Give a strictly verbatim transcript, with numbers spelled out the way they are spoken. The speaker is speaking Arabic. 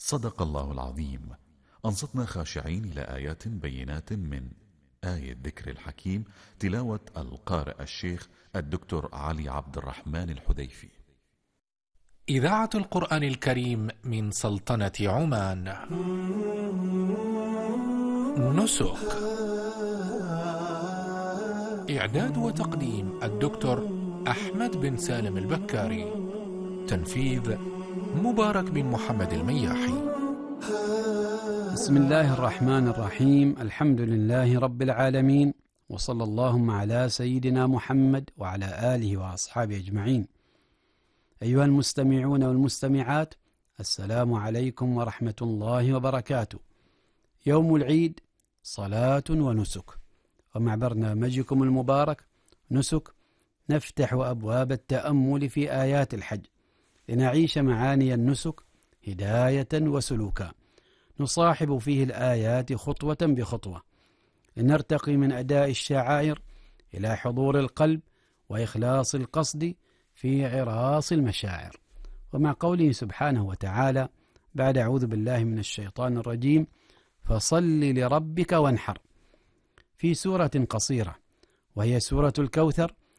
صدق الله العظيم. أنصتنا خاشعين إلى آيات بينات من آية ذكر الحكيم، تلاوة القارئ الشيخ الدكتور علي عبد الرحمن الحذيفي. إذاعة القرآن الكريم من سلطنة عمان. نسك. إعداد وتقديم الدكتور أحمد بن سالم البكاري. تنفيذ مبارك بن محمد المياحي. بسم الله الرحمن الرحيم. الحمد لله رب العالمين، وصلى اللهم على سيدنا محمد وعلى آله وأصحابه أجمعين. أيها المستمعون والمستمعات، السلام عليكم ورحمة الله وبركاته. يوم العيد صلاة ونسك، ومع برنامجكم المبارك نسك نفتح أبواب التأمل في آيات الحج لنعيش معاني النسك هداية وسلوكا، نصاحب فيه الآيات خطوة بخطوة، لنرتقي من أداء الشعائر إلى حضور القلب وإخلاص القصد في عراس المشاعر. ومع قوله سبحانه وتعالى بعد أعوذ بالله من الشيطان الرجيم: فصل لربك وانحر، في سورة قصيرة وهي سورة الكوثر،